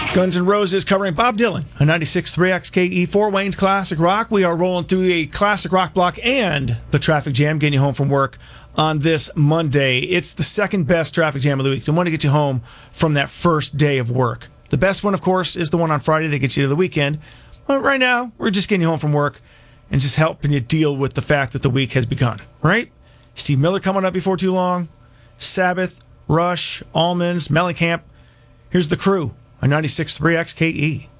Guns N' Roses covering Bob Dylan on 96.3 XKE for Wayne's Classic Rock. We are rolling through a classic rock block and the traffic jam, getting you home from work on this Monday. It's the second best traffic jam of the week. The one to get you home from that first day of work. The best one, of course, is the one on Friday that gets you to the weekend. But right now, we're just getting you home from work and just helping you deal with the fact that the week has begun, right? Steve Miller coming up before too long. Sabbath, Rush, Almonds, Mellencamp. Here's the Crew on 96.3 XKE.